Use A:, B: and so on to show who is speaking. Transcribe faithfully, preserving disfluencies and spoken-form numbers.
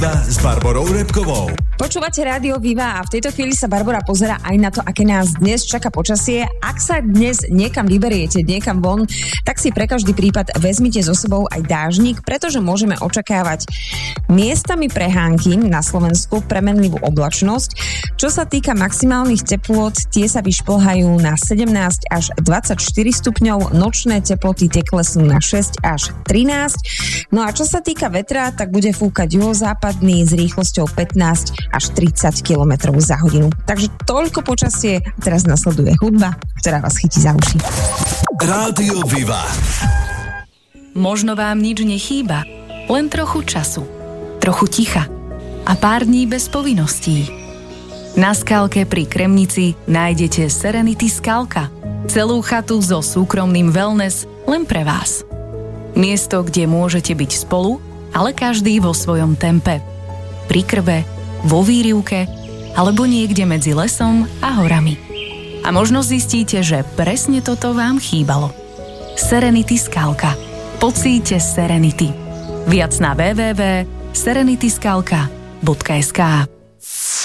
A: s Barborou Repkovou.
B: Počúvate Rádio Viva a v tejto chvíli sa Barbora pozerá aj na to, aké nás dnes čaká počasie. Ak sa dnes niekam vyberiete, niekam von, tak si pre každý prípad vezmite so sebou aj dážnik, pretože môžeme očakávať miestami prehánky na Slovensku, premenlivú oblačnosť. Čo sa týka maximálnych teplôt, tie sa vyšplhajú na sedemnásť až dvadsaťštyri stupňov, nočné teploty tie klesnú na šesť až trinásť. No a čo sa týka vetra, tak bude fúkať juhozápadný s rýchlosťou pätnásť až tridsať kilometrov za hodinu. Takže toľko počasie. Teraz nasleduje hudba, ktorá vás chytí za uši.
A: Rádio Viva.
C: Možno vám nič nechýba, len trochu času, trochu ticha a pár dní bez povinností. Na Skalke pri Kremnici nájdete Serenity Skalka. Celú chatu so súkromným wellness len pre vás. Miesto, kde môžete byť spolu, ale každý vo svojom tempe. Pri krbe, vo výrivke alebo niekde medzi lesom a horami. A možno zistíte, že presne toto vám chýbalo. Serenity Skalka. Pocíťte Serenity. Viac na w w w bodka serenity skalka bodka es ká.